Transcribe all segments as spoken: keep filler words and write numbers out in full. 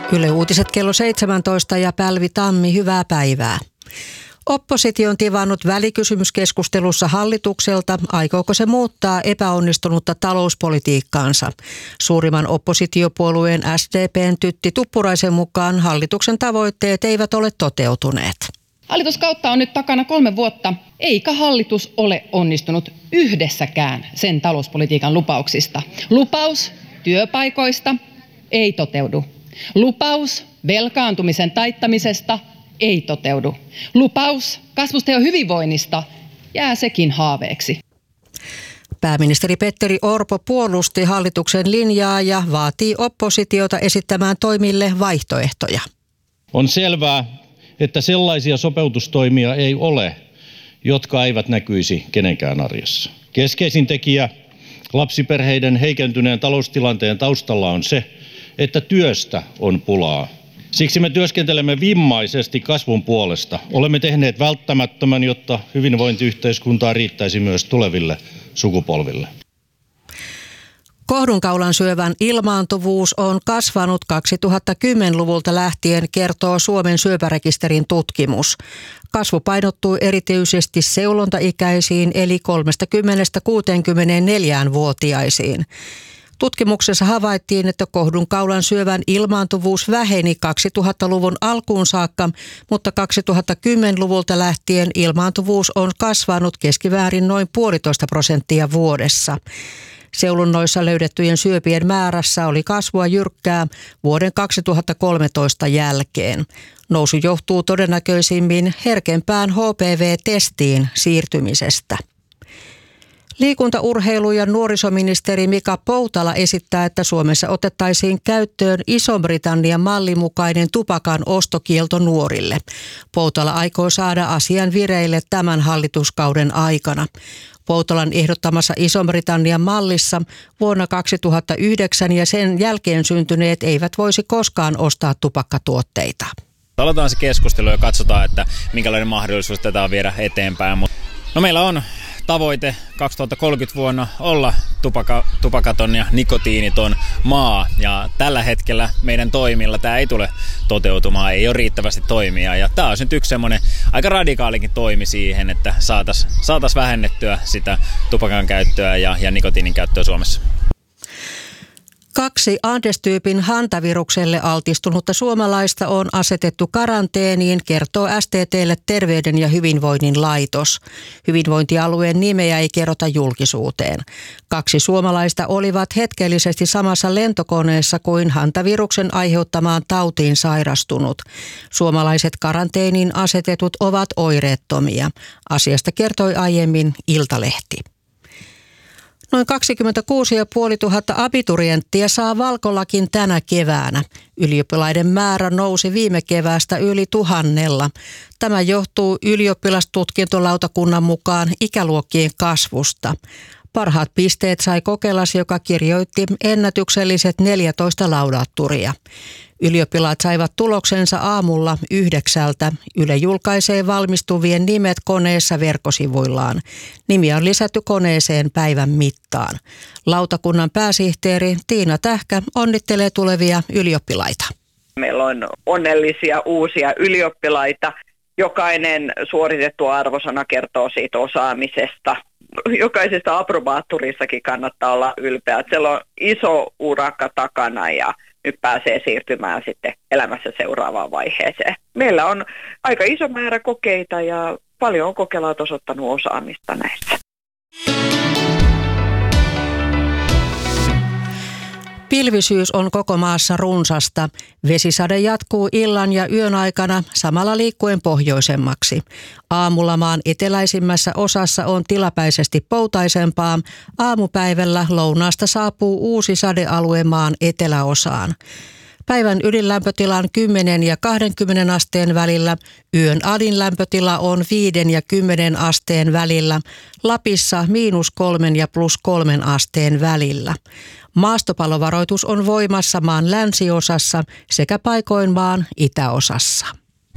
Yle Uutiset kello seitsemäntoista ja Pälvi Tammi, hyvää päivää. Oppositio on tivannut välikysymyskeskustelussa hallitukselta, aikooko se muuttaa epäonnistunutta talouspolitiikkaansa. Suurimman oppositiopuolueen S D P:n Tytti Tuppuraisen mukaan hallituksen tavoitteet eivät ole toteutuneet. Hallituskautta on nyt takana kolme vuotta, eikä hallitus ole onnistunut yhdessäkään sen talouspolitiikan lupauksista. Lupaus työpaikoista ei toteudu. Lupaus velkaantumisen taittamisesta ei toteudu. Lupaus kasvusta ja hyvinvoinnista jää sekin haaveeksi. Pääministeri Petteri Orpo puolusti hallituksen linjaa ja vaatii oppositiota esittämään toimille vaihtoehtoja. On selvää, että sellaisia sopeutustoimia ei ole, jotka eivät näkyisi kenenkään arjessa. Keskeisin tekijä lapsiperheiden heikentyneen taloustilanteen taustalla on se, että työstä on pulaa. Siksi me työskentelemme vimmaisesti kasvun puolesta. Olemme tehneet välttämättömän, jotta hyvinvointiyhteiskuntaa riittäisi myös tuleville sukupolville. Kohdunkaulan syövän ilmaantuvuus on kasvanut kaksituhattakymmenluvulta lähtien, kertoo Suomen syöpärekisterin tutkimus. Kasvu painottuu erityisesti seulontaikäisiin eli kolmekymmentä kuusikymmentäneljä-vuotiaisiin. Tutkimuksessa havaittiin, että kohdunkaulan syövän ilmaantuvuus väheni kaksituhattaluvun alkuun saakka, mutta kaksituhattakymmenluvulta lähtien ilmaantuvuus on kasvanut keskiväärin noin puolitoista prosenttia vuodessa. Seulonnoissa löydettyjen syöpien määrässä oli kasvua jyrkkää vuoden kaksituhattakolmetoista jälkeen. Nousu johtuu todennäköisimmin herkempään H P V-testiin siirtymisestä. Liikunta-, urheilu- ja nuorisoministeri Mika Poutala esittää, että Suomessa otettaisiin käyttöön Ison-Britannian mallin mukainen tupakan ostokielto nuorille. Poutala aikoo saada asian vireille tämän hallituskauden aikana. Poutalan ehdottamassa Ison-Britannian mallissa vuonna kaksituhattayhdeksän ja sen jälkeen syntyneet eivät voisi koskaan ostaa tupakkatuotteita. Aloitetaan se keskustelu ja katsotaan, että minkälainen mahdollisuus tätä on viedä eteenpäin. No, meillä on tavoite kaksituhattakolmekymmentä vuonna olla tupaka, tupakaton ja nikotiiniton maa, ja tällä hetkellä meidän toimilla tämä ei tule toteutumaan, ei ole riittävästi toimia, ja tämä on nyt yksi semmoinen aika radikaalikin toimi siihen, että saataisiin saatais vähennettyä sitä tupakan käyttöä ja, ja nikotiinin käyttöä Suomessa. Kaksi Andes-tyypin hantavirukselle altistunutta suomalaista on asetettu karanteeniin, kertoo S T T:lle Terveyden ja hyvinvoinnin laitos. Hyvinvointialueen nimeä ei kerrota julkisuuteen. Kaksi suomalaista olivat hetkellisesti samassa lentokoneessa kuin hantaviruksen aiheuttamaan tautiin sairastunut. Suomalaiset karanteeniin asetetut ovat oireettomia. Asiasta kertoi aiemmin Iltalehti. Noin kaksikymmentäkuusi tuhatta viisisataa abiturienttia saa valkolakin tänä keväänä. Ylioppilaiden määrä nousi viime keväästä yli tuhannella. Tämä johtuu ylioppilastutkintolautakunnan mukaan ikäluokkien kasvusta. Parhaat pisteet sai Kokelas, joka kirjoitti ennätykselliset neljätoista laudaatturia. Ylioppilaat saivat tuloksensa aamulla yhdeksältä. Yle julkaisee valmistuvien nimet koneessa verkkosivuillaan. Nimiä on lisätty koneeseen päivän mittaan. Lautakunnan pääsihteeri Tiina Tähkä onnittelee tulevia ylioppilaita. Meillä on onnellisia uusia ylioppilaita. Jokainen suoritettu arvosana kertoo siitä osaamisesta. Jokaisesta aprobaatturissakin kannattaa olla ylpeä. Siellä on iso urakka takana ja nyt pääsee siirtymään sitten elämässä seuraavaan vaiheeseen. Meillä on aika iso määrä kokeita ja paljon on Kokelaat osoittanut osaamista näissä. Pilvisyys on koko maassa runsasta. Vesisade jatkuu illan ja yön aikana samalla liikkuen pohjoisemmaksi. Aamulla maan eteläisimmässä osassa on tilapäisesti poutaisempaa. Aamupäivällä lounaasta saapuu uusi sadealue maan eteläosaan. Päivän ydinlämpötila on kymmenen ja kaksikymmentä asteen välillä. Yön alin lämpötila on viiden ja kymmenen asteen välillä. Lapissa miinus kolmen ja plus kolmen asteen välillä. Maastopalovaroitus on voimassa maan länsiosassa sekä paikoin maan itäosassa.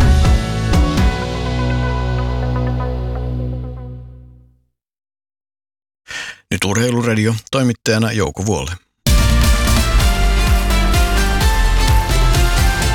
Nyt Urheiluradio, toimittajana Jouko Vuolle.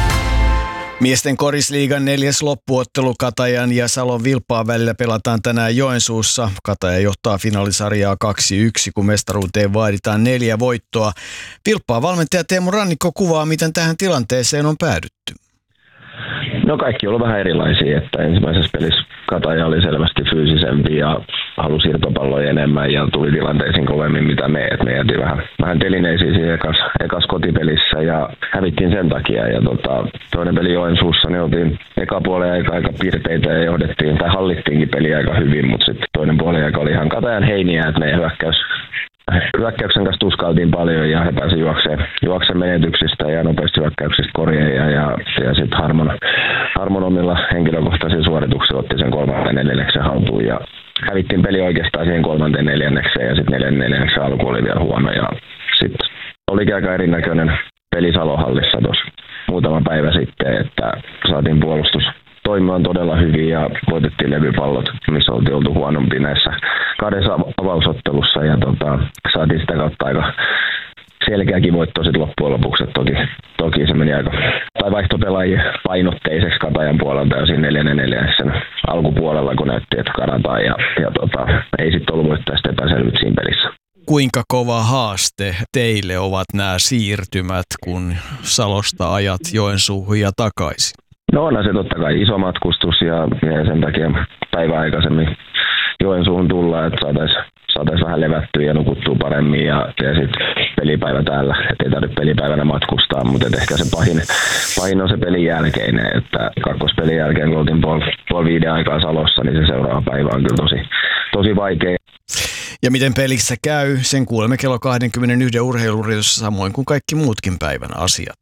Miesten korisliigan neljäs loppuottelu Katajan ja Salon Vilppaan välillä pelataan tänään Joensuussa. Kataja johtaa finaalisarjaa kaksi yksi, kun mestaruuteen vaaditaan neljä voittoa. Vilppaan valmentaja Teemu Rannikko kuvaa, miten tähän tilanteeseen on päädytty. No kaikki on ollut vähän erilaisia, että ensimmäisessä pelissä Kataja oli selvästi fyysisempi ja halusi irtopalloja enemmän ja tuli tilanteisiin kovemmin mitä me, että me jätiin vähän, vähän telineisiin siinä ekas, ekas kotipelissä ja hävittiin sen takia. Ja tota, toinen peli Joensuussa, niin oltiin eka puolen aika, aika pirteitä ja johdettiin, tai hallittiinkin peliä aika hyvin, mutta sitten toinen puolen aika oli ihan Katajan heiniä, että meidän hyökkäys Hyökkäyksen kanssa tuskailtiin paljon ja he pääsivät juokseen, juokseen menetyksistä ja nopeasti hyökkäyksistä korjeja ja, ja, ja sitten Harmon, Harmon omilla henkilökohtaisilla suorituksilla otti sen kolmanteen neljänneksen haltuun ja hävittiin peli oikeastaan siihen kolmanteen neljännekseen ja sitten neljännen neljänneksen alku oli vielä huono ja sitten olikin aika erinäköinen peli Salohallissa tuossa muutama päivä sitten, että saatiin puolustus toimimaan todella hyvin ja voitettiin levypallot, missä oltiin oltu huonompi näissä kahdessa avausottelussa ja tota, saatiin sitä kautta aika selkeäkin voitto sitten loppujen lopuksi. Toki, toki se meni aika, tai vaihtopelaajia painotteiseksi Katajan puolelta ja siinä neljännen neljänneksen alkupuolella, kun näytti, että karataan ja, ja tota, ei sitten ollut voittajasta epäselvyyttä siinä pelissä. Kuinka kova haaste teille ovat nämä siirtymät, kun Salosta ajat Joensuuhun ja takaisin? No onhan se totta kai iso matkustus ja, ja sen takia päivä aikaisemmin Joensuuhun tullaan, että saataisiin saatais vähän levättyä ja nukuttua paremmin ja, ja sitten pelipäivä täällä, ettei tarvitse pelipäivänä matkustaa, mutta ehkä se pahin, pahin on se pelin jälkeinen, että kakkospelin jälkeen kun oltiin puoli puol viiden aikaa Salossa, niin se seuraava päivä on kyllä tosi, tosi vaikea. Ja miten pelissä käy, sen kuulemme kello kaksikymmentäyksi urheiluradiossa samoin kuin kaikki muutkin päivän asiat.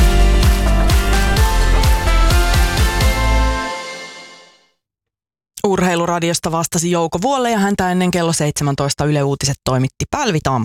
Urheiluradiosta vastasi Jouko Vuolle ja häntä ennen kello seitsemäntoista Yle Uutiset toimitti Pälvi Tammi.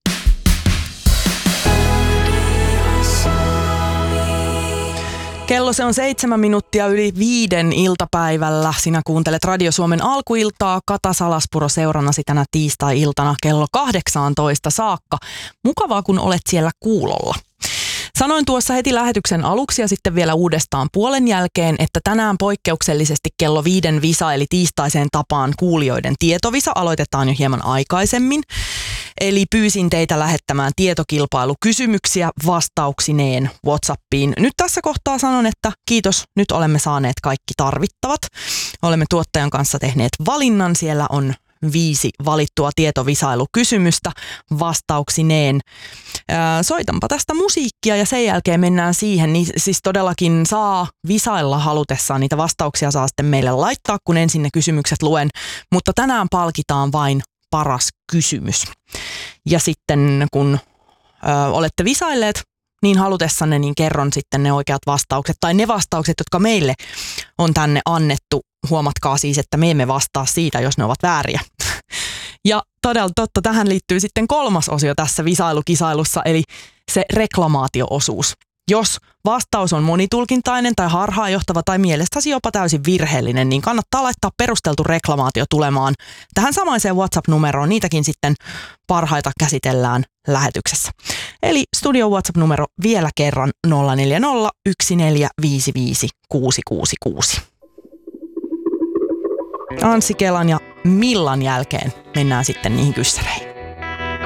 Kello se on seitsemän minuuttia yli viiden iltapäivällä. Sinä kuuntelet Radio Suomen alkuiltaa. Kata Salaspuro seurannasi tänä tiistai-iltana kello kahdeksantoista saakka. Mukavaa, kun olet siellä kuulolla. Sanoin tuossa heti lähetyksen aluksi ja sitten vielä uudestaan puolen jälkeen, että tänään poikkeuksellisesti kello viiden visa eli tiistaiseen tapaan kuulijoiden tietovisa aloitetaan jo hieman aikaisemmin. Eli pyysin teitä lähettämään tietokilpailukysymyksiä vastauksineen WhatsAppiin. Nyt tässä kohtaa sanon, että kiitos, nyt olemme saaneet kaikki tarvittavat. Olemme tuottajan kanssa tehneet valinnan, siellä on viisi valittua tietovisailukysymystä vastauksineen. Ää, soitanpa tästä musiikkia ja sen jälkeen mennään siihen. Niin siis todellakin saa visailla halutessaan, niitä vastauksia saa sitten meille laittaa, kun ensin ne kysymykset luen. Mutta tänään palkitaan vain paras kysymys. Ja sitten kun ää, olette visailleet niin halutessanne, niin kerron sitten ne oikeat vastaukset tai ne vastaukset, jotka meille on tänne annettu. Huomatkaa siis, että me emme vastaa siitä, jos ne ovat vääriä. Ja todella totta, tähän liittyy sitten kolmas osio tässä visailukisailussa, eli se reklamaatio-osuus. Jos vastaus on monitulkintainen tai harhaanjohtava tai mielestäsi jopa täysin virheellinen, niin kannattaa laittaa perusteltu reklamaatio tulemaan tähän samaiseen WhatsApp-numeroon. Niitäkin sitten parhaita käsitellään lähetyksessä. Eli studio WhatsApp-numero vielä kerran nolla neljä nolla yksi neljä viisi viisi kuusi kuusi kuusi. Anssi Kelan ja Millan jälkeen mennään sitten niihin kyssäreihin.